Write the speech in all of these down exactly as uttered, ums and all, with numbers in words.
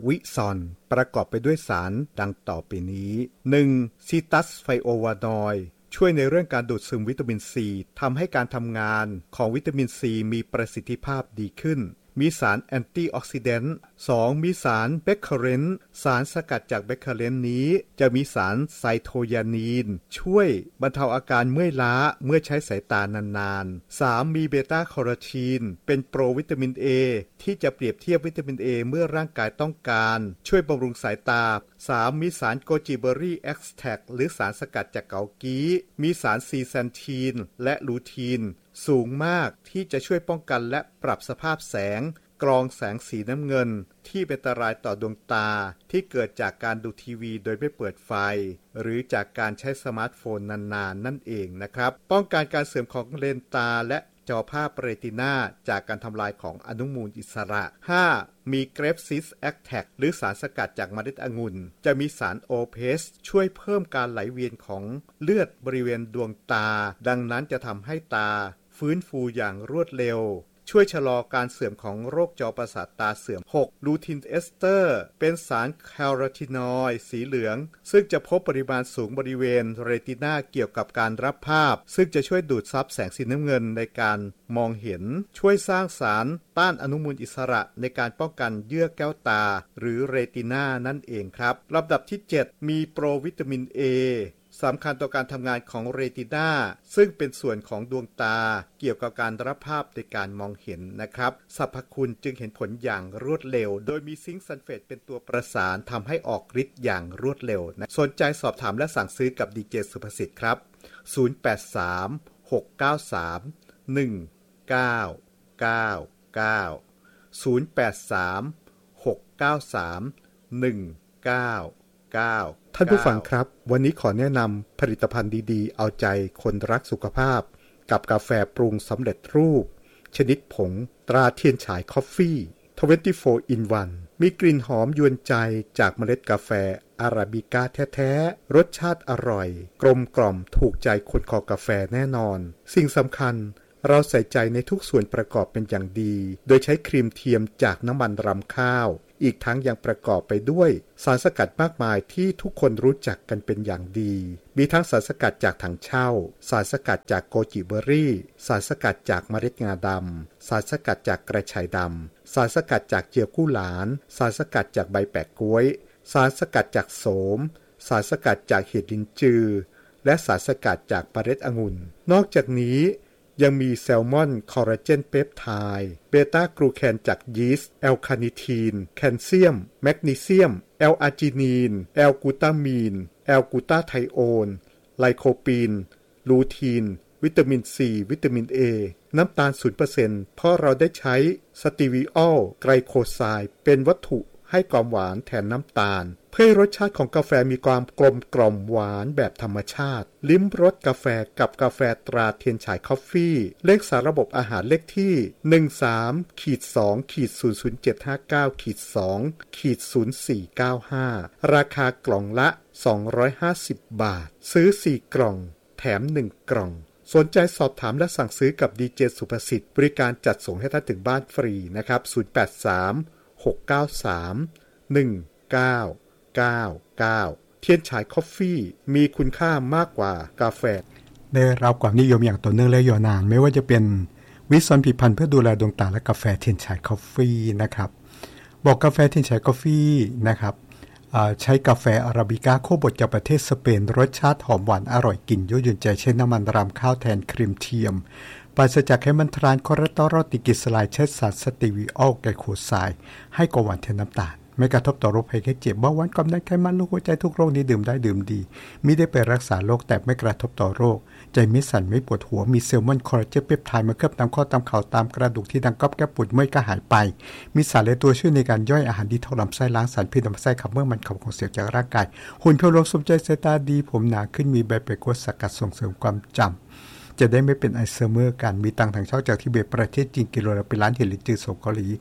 วิซอนประกอบไปด้วยสารดังต่อไปนี้ หนึ่ง. ซิตัสไฟโอวานอยด์ช่วยในเรื่องการดูดซึมวิตามินซีทำให้การทำงานของวิตามินซีมีประสิทธิภาพดีขึ้นมีสารแอนตี้ออกซิแดนต์ สอง. มีสารเบคเคอเรนต์สารสกัดจากเบคเคอเรนต์นี้จะมีสารไซโทยานีนช่วยบรรเทาอาการเมื่อยล้าเมื่อใช้สายตานานๆ สาม. มีเบต้าแคโรทีนเป็นโปรวิตามิน A ที่จะเปรียบเทียบวิตามิน A เมื่อร่างกายต้องการช่วยบำรุงสายตา สาม. มีสารโกจิเบอรี่เอ็กซ์แทรคหรือสารสกัดจากเกากี้มีสารซีแซนทีนและลูทีนสูงมากที่จะช่วยป้องกันและปรับสภาพแสงกรองแสงสีน้ำเงินที่เป็นอันตรายต่อดวงตาที่เกิดจากการดูทีวีโดยไม่เปิดไฟหรือจากการใช้สมาร์ทโฟนนานๆ น, นั่นเองนะครับป้องกันการเสื่อมของเลนส์ตาและจอภาพเรตินาจากการทำลายของอนุมูลอิสระ ห้า. มีเกรปซิสแอคแทคหรือสารสกัดจากเมล็ดองุ่นจะมีสารโอเพสช่วยเพิ่มการไหลเวียนของเลือดบริเวณดวงตาดังนั้นจะทำให้ตาฟื้นฟูอย่างรวดเร็วช่วยชะลอการเสื่อมของโรคจอประสาทตาเสื่อม หก. ลูทินเอสเตอร์เป็นสารแคโรทีนอยด์สีเหลืองซึ่งจะพบปริมาณสูงบริเวณเรตินาเกี่ยวกับการรับภาพซึ่งจะช่วยดูดซับแสงสีน้ำเงินในการมองเห็นช่วยสร้างสารต้านอนุมูลอิสระในการป้องกันเยื่อแก้วตาหรือเรตินานั่นเองครับลำดับที่ เจ็ด. มีโปรวิตามิน Aสำคัญต่อการทำงานของเรตินาซึ่งเป็นส่วนของดวงตาเกี่ยวกับการรับภาพในการมองเห็นนะครับสรรพคุณจึงเห็นผลอย่างรวดเร็วโดยมีซิงค์ซัลเฟตเป็นตัวประสานทำให้ออกฤทธิ์อย่างรวดเร็วนะสนใจสอบถามและสั่งซื้อกับดีเจสุภสิทธิ์ครับศูนย์ แปด สาม หก เก้า สาม หนึ่ง เก้า เก้า เก้า ศูนย์ แปด สาม หก เก้า สาม หนึ่ง เก้า เก้าท่านผู้ฟังครับวันนี้ขอแนะนำผลิตภัณฑ์ดีๆเอาใจคนรักสุขภาพกับกาแฟปรุงสำเร็จรูปชนิดผงตราเทียนฉายคอฟฟี่ยี่สิบสี่ in วัน มีกลิ่นหอมยวนใจจากเมล็ดกาแฟอาราบิก้าแท้ๆรสชาติอร่อยกลมกล่อมถูกใจคนคอกาแฟแน่นอนสิ่งสำคัญเราใส่ใจในทุกส่วนประกอบเป็นอย่างดีโดยใช้ครีมเทียมจากน้ำมันรำข้าวอีกทั้งยังประกอบไปด้วยสารสกัดมากมายที่ทุกคนรู้จักกันเป็นอย่างดีมีทั้งสารสกัดจากถังเช่าสารสกัดจากโกจิเบอรี่สารสกัดจากเมล็ดงาดำสารสกัดจากกระชายดำสารสกัดจากเจียวกู้หลานสารสกัดจากใบแปะก๊วยสารสกัดจากโสมสารสกัดจากเห็ดลิ้นจือและสารสกัดจากเมล็ดองุ่นนอกจากนี้ยังมีแซลมอนคอลลาเจนเปปไทด์เบต้ากลูแคนจากยีสต์แอลคาเนทีนแคลเซียมแมกนีเซียมแอลอาร์จินีนแอลกลูตามีนแอลกลูตาไทโอนไลโคปีนลูทีนวิตามินซีวิตามิน A น้ำตาล ศูนย์เปอร์เซ็นต์ เพราะเราได้ใช้สตีวิออลไกลโคไซด์เป็นวัตถุให้ความหวานแทนน้ำตาลเพื่อให้รสชาติของกาแฟมีความกลมกล่อมหวานแบบธรรมชาติลิ้มรสกาแฟกับกาแฟตราเทียนฉายคอฟฟี่เลขสารระบบอาหารเลขที่ หนึ่ง สาม สอง ศูนย์ ศูนย์ เจ็ด ห้า เก้า สอง ศูนย์ สี่ เก้า ห้าราคากล่องละสองร้อยห้าสิบบาทซื้อสี่กล่องแถมหนึ่งกล่องสนใจสอบถามและสั่งซื้อกับดีเจสุภสิทธิ์บริการจัดส่งให้ท่านถึงบ้านฟรีนะครับศูนย์ แปด สาม หก เก้า สาม หนึ่ง เก้า เก้า เก้าเทียนฉายคอฟฟี่มีคุณค่ามากกว่ากาแฟได้รับความนิยมอย่างต่อเนื่องและยาวนานไม่ว่าจะเป็นวิสอนผลิตภัณฑ์เพื่อดูแลดวงตาและกาแฟเทียนฉายคอฟฟี่นะครับบอกกาแฟเทียนฉายคอฟฟี่นะครับใช้กาแฟอาราบิก้าโคบดจากประเทศสเปนรสชาติหอมหวานอร่อยกลิ่นยั่วยวนใจใช้น้ำมันรำข้าวแทนครีมเทียมปราศจากไขมันทรานคอเลสเตอรอลติกิสไลด์ใช้สารสตีวิออลไกลโคไซด์ให้กว่าหวานแทนน้ำตาลไม่กระทบต่อโรคภัยไข้เจ็บเบาหวานความดันไขมันโรคหัวใจทุกโรคนี้ดื่มได้ดื่มดีมิได้ไปรักษาโรคแต่ไม่กระทบต่อโรคใจไม่สั่นไม่ปวดหัวมีแซลมอนคอลลาเจนเปปไทด์มาเคลือบตามข้อตามเข่าตามกระดูกที่ดังก๊อบแก้ปวดเมื่อยก็หายไปมีสารและตัวช่วยในการย่อยอาหารดีท็อกซ์ลำไส้ล้างสารพิษลำไส้ขับเมื่อมันขับของเสียจากร่างกายหุ่นเพียวลมสมใจสายตาดีผมหนาขึ้นมีใบเปกวดสกัดส่งเสริมความจำจะได้ไม่เป็นไอซ์เมอร์กันมีตังถังเช่าจากทิเบตประเทศจีนกิโลละเป็นล้านเห็ดลินจือส่งเกาหลี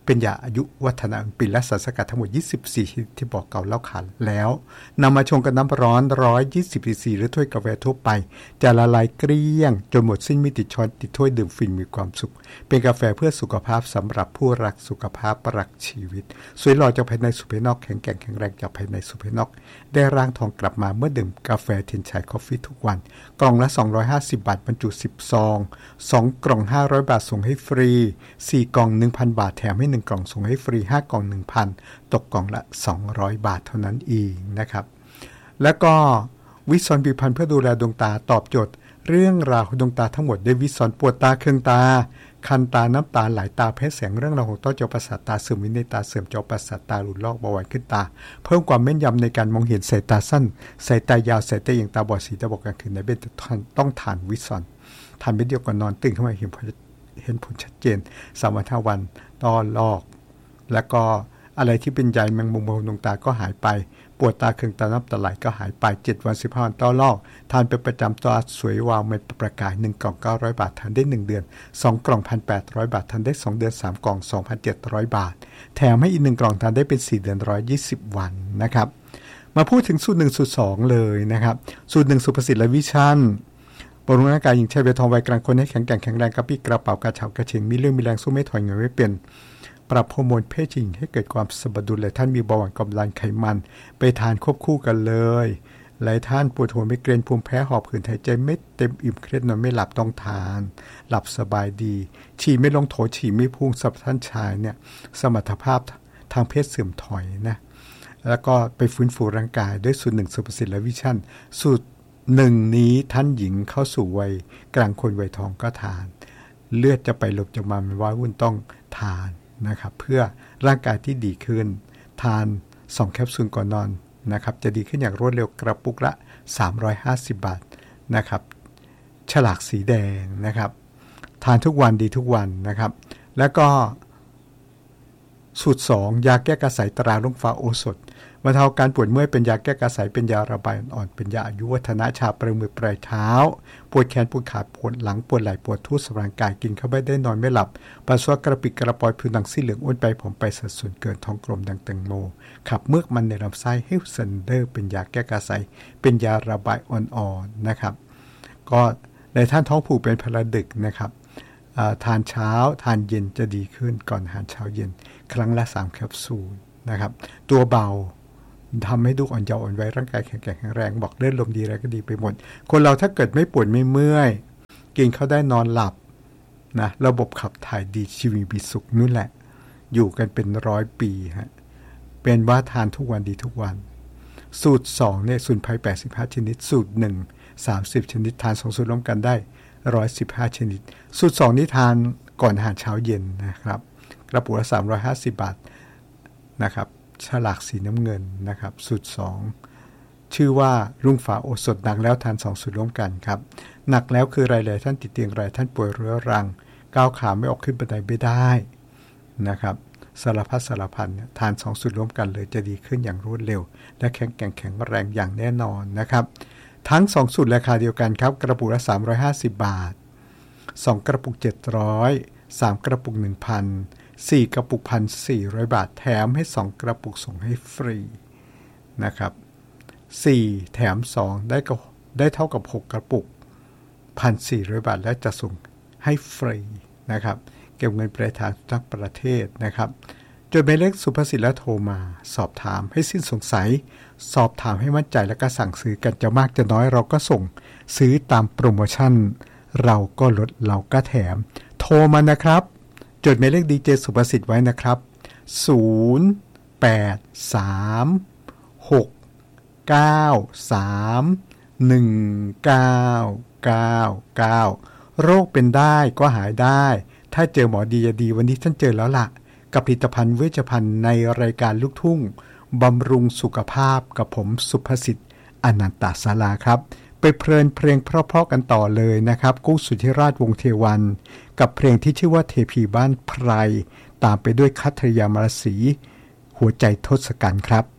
เป็นยาอายุวัฒนะปีและสารสกัดทั้งหมดยี่สิบสี่ชนิดที่บอกเก่าเล่าขานแล้วนำมาชงกับน้ำร้อนหนึ่งร้อยยี่สิบซีซีหรือถ้วยกาแฟทั่วไปจะละลายเกลี้ยงจนหมดสิ้นไม่ติดช้อนติดถ้วยดื่มฟินมีความสุขเป็นกาแฟเพื่อสุขภาพสำหรับผู้รักสุขภาพรักชีวิตสวยหล่อจากภายในสู่ภายนอกแข็งแกร่งแข็งแรงจากภายในสู่ภายนอกได้ร่างทองกลับมาเมื่อดื่มกาแฟเทียนชัยคอฟฟี่ทุกวันกล่องละสองร้อยห้าสิบบาทบรรจุสิบซองสองกล่องห้าร้อยบาทส่งให้ฟรีสี่กล่อง หนึ่งพัน บาทแถมให้หนึ่งกล่องส่งให้ฟรีห้ากล่อง หนึ่งพัน ตกกล่องละสองร้อยบาทเท่านั้นเองนะครับแล้วก็วิซอนผลิตภัณฑ์เพื่อดูแลดวงตาตอบโจทย์เรื่องราวของดวงตาทั้งหมดได้วิซอนปวดตาเคืองตาคันตาน้ำตาไหลตาแพ้แสงเรื่องราวของต้อจอประสาทตาเสื่อมวินัยตาเสื่อมจอประสาทตาหลุดลอกเบาหวานขึ้นตาเพิ่มความแม่นยำในการมองเห็นสายตาสั้นสายตายาวสายตาเอียงตาบอดสีตาบอดกลางคืนในเบ็ดต้องทานวิซอนทานเม็ดเดียวก่อนนอนตื่นขึ้นมาเห็นผลเห็นผลชัดเจนสามวันห้าวันต้อลอกแล้วก็อะไรที่เป็นใยแมงมุมบนดวงตาก็หายไปปวดตาเคืองตาน้ำตาไหลก็หายไปเจ็ดวันสิบห้าวันต้อลอกทานเป็นประจำตาสวยวาวเม็ดประกายหนึ่งกล่องเก้าร้อยบาททานได้หนึ่งเดือนสองกล่อง หนึ่งพันแปดร้อย บาททานได้สองเดือนสามกล่อง สองพันเจ็ดร้อย บาทแถมให้อีกหนึ่งกล่องทานได้เป็นสี่เดือนหนึ่งร้อยยี่สิบวันนะครับมาพูดถึงสูตรหนึ่งสูตรสองเลยนะครับสูตรหนึ่งสุภสิทธิ์และวิชั่นบำรุงร่างกายหญิงชายวัยทองวัยกลางคนให้แข็งแกร่งแข็งแรงกระปี้กระเป๋ากระเฉากระเฉงมีเรื่องมีแรงสู้ไม่ถอยเงินไม่เปลี่ยนปรับฮอร์โมนเพศหญิงให้เกิดความสมดุลและท่านมีเบาหวานความดันไขมันไปทานควบคู่กันเลยหลายท่านปวดหัวไมเกรนภูมิแพ้หอบหืดหายใจไม่เต็มอิ่มเครียดนอนไม่หลับต้องทานหลับสบายดีฉี่ไม่ลงโถฉี่ไม่พุ่งสำหรับท่านชายเนี่ยสมรรถภาพทางเพศเสื่อมถอยนะแล้วก็ไปฟื้นฟูร่างกายด้วยสูตรหนึ่งสุภสิทธิ์และวิชั่นสูตรหนึ่งนี้ท่านหญิงเข้าสู่วัยกลางคนวัยทองก็ทานเลือดจะไปหลบจากมาไม่ว่าวุ่นต้องทานนะครับเพื่อร่างกายที่ดีขึ้นทานสองแคปซูลก่อนนอนนะครับจะดีขึ้นอย่างรวดเร็วกระปุกละสามร้อยห้าสิบบาทนะครับฉลากสีแดงนะครับทานทุกวันดีทุกวันนะครับแล้วก็สูตรสองยาแก้กระสายตราลุงฟ้าโอสถบรรเทาการปวดเมื่อยเป็นยาแก้กระสายเป็นยาระบายอ่อนเป็นยาอายุวัฒนะชาปลายมือปลายเท้าปวดแขนปวดขาปวดหลังปวดไหล่ปวดทั่วร่างกายกินเข้าไปได้นอนไม่หลับปัสสาวะกระปิดกระปอยผิวหนังสีเหลืองอ้วนไปผมไปสัดส่วนเกินท้องกลมดังแตงโมขับเมือกมันในลำไส้เฮลเซนเดอร์เป็นยาแก้กระสายเป็นยาระบายอ่อนๆนะครับก็ในท่านท้องผูกเป็นพลาดึกนะครับทานเช้าทานเย็นจะดีขึ้นก่อนอาหารเช้าเย็นครั้งละสามแคปซูลนะครับตัวเบาทำให้ดูอ่อนเยาว์อ่อนวัยร่างกายแข็งแกร่งแข็งแรงบอกเลือดลมดีอะไรก็ดีไปหมดคนเราถ้าเกิดไม่ปวดไม่เมื่อยกินเข้าได้นอนหลับนะระบบขับถ่ายดีชีวิตมีสุขนู่นแหละอยู่กันเป็นร้อยปีฮะเป็นว่าทานทุกวันดีทุกวันสูตรสองเนี่ยสมุนไพรแปดสิบห้าชนิดสูตรหนึ่ง สามสิบชนิดทานสองสูตรร่วมกันได้หนึ่งร้อยสิบห้าชนิดสูตรสองนี่ทานก่อนอาหารเช้าเย็นนะครับกระปุกละสามร้อยห้าสิบบาทนะครับฉลากสีน้ำเงินนะครับสูตรสองชื่อว่ารุ่งฟ้าโอสถหนักแล้วทานสองสูตรร่วมกันครับหนักแล้วคืออะไรเลยท่านติดเตียงอะไรท่านป่วยเรื้อรังก้าวขาไม่ออกขึ้นบันไดไม่ได้นะครับสารพัดสารพันทานสองสูตรร่วมกันเลยจะดีขึ้นอย่างรวดเร็วและแข็งแกร่งแข็งแรงอย่างแน่นอนนะครับทั้งสองสูตรราคาเดียวกันครับกระปุกละสามร้อยห้าสิบบาทสองกระปุกเจ็ดร้อยสามกระปุก หนึ่งพันสี่กระปุก หนึ่งพันสี่ร้อย บาทแถมให้สองกระปุกส่งให้ฟรีนะครับสี่แถมสองได้ก็ได้เท่ากับหกกระปุก หนึ่งพันสี่ร้อย บาทและจะส่งให้ฟรีนะครับเก็บเงินปลายทางทั้งประเทศนะครับจดหมายเลขสุภสิทธิ์และโทรมาสอบถามให้สิ้นสงสัยสอบถามให้มั่นใจแล้วก็สั่งซื้อกันจะมากจะน้อยเราก็ส่งซื้อตามโปรโมชั่นเราก็ลดเราก็แถมโทรมานะครับจดหมายเลขดีเจสุภสิทธิ์ไว้นะครับศูนย์ แปด สาม หก เก้า สาม หนึ่ง เก้า เก้า เก้าโรคเป็นได้ก็หายได้ถ้าเจอหมอดีจะดีวันนี้ท่านเจอแล้วล่ะกับผลิตภัณฑ์เวชภัณฑ์ในรายการลูกทุ่งบำรุงสุขภาพกับผมสุภสิทธิ์อนันตศาลาครับไปเพลินเพลงเพราะๆกันต่อเลยนะครับกุ้งสุทธิราชวงศ์เทวันกับเพลงที่ชื่อว่าเทพีบ้านไพรตามไปด้วยคัทริยามรศรีหัวใจทศกัณฐ์ครับ